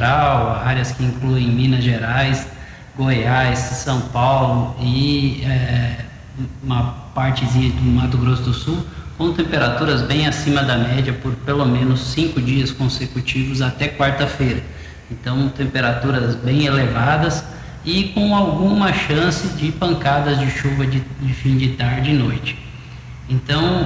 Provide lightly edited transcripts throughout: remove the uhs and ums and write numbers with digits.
Central, áreas que incluem Minas Gerais, Goiás, São Paulo e uma partezinha do Mato Grosso do Sul, com temperaturas bem acima da média por pelo menos 5 dias consecutivos até quarta-feira. Então, temperaturas bem elevadas e com alguma chance de pancadas de chuva de fim de tarde e noite. Então,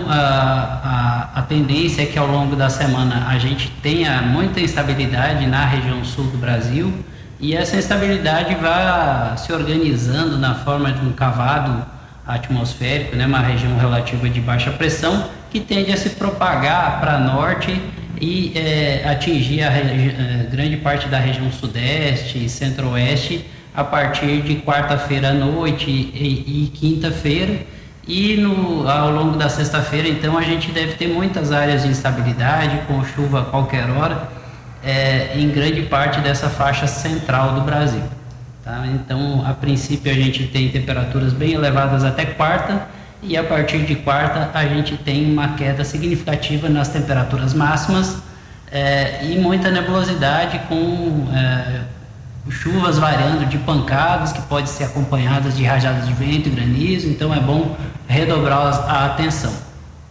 a tendência é que ao longo da semana a gente tenha muita instabilidade na região sul do Brasil, e essa instabilidade vai se organizando na forma de um cavado atmosférico, né, uma região relativa de baixa pressão, que tende a se propagar para norte e atingir grande parte da região sudeste e centro-oeste a partir de quarta-feira à noite e quinta-feira. E ao longo da sexta-feira, então, a gente deve ter muitas áreas de instabilidade, com chuva a qualquer hora, em grande parte dessa faixa central do Brasil. Tá? Então, a princípio, a gente tem temperaturas bem elevadas até quarta, e a partir de quarta a gente tem uma queda significativa nas temperaturas máximas e muita nebulosidade com chuvas variando de pancadas que podem ser acompanhadas de rajadas de vento e granizo. Então é bom redobrar a atenção.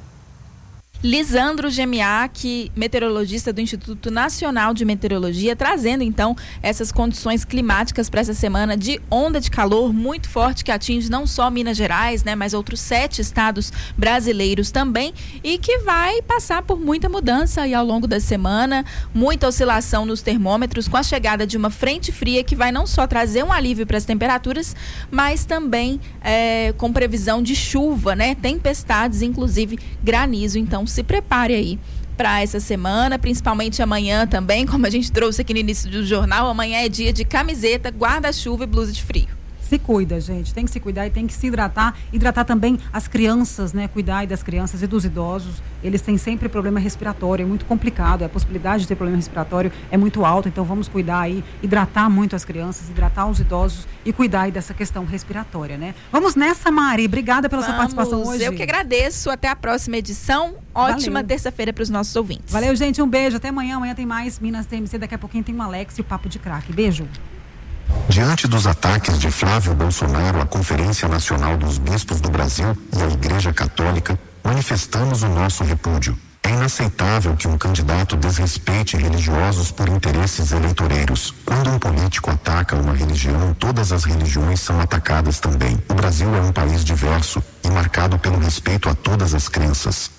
Lisandro Gemiak, meteorologista do Instituto Nacional de Meteorologia, trazendo então essas condições climáticas para essa semana de onda de calor muito forte que atinge não só Minas Gerais, né, mas outros 7 estados brasileiros também, e que vai passar por muita mudança aí ao longo da semana, muita oscilação nos termômetros, com a chegada de uma frente fria que vai não só trazer um alívio para as temperaturas, mas também com previsão de chuva, né, tempestades, inclusive granizo. Então se prepare aí para essa semana, principalmente amanhã também, como a gente trouxe aqui no início do jornal. Amanhã é dia de camiseta, guarda-chuva e blusa de frio. Se cuida, gente, tem que se cuidar e tem que se hidratar também as crianças, né, cuidar das crianças e dos idosos. Eles têm sempre problema respiratório, é muito complicado, a possibilidade de ter problema respiratório é muito alta, então vamos cuidar aí, hidratar muito as crianças, hidratar os idosos e cuidar aí dessa questão respiratória, né? Vamos nessa, Mari, obrigada pela sua participação hoje. Eu que agradeço, até a próxima edição, ótima terça-feira para os nossos ouvintes. Valeu, gente, um beijo, até amanhã tem mais Minas TMC, daqui a pouquinho tem o Alex e o Papo de Craque, beijo. Diante dos ataques de Flávio Bolsonaro à Conferência Nacional dos Bispos do Brasil e à Igreja Católica, manifestamos o nosso repúdio. É inaceitável que um candidato desrespeite religiosos por interesses eleitoreiros. Quando um político ataca uma religião, todas as religiões são atacadas também. O Brasil é um país diverso e marcado pelo respeito a todas as crenças.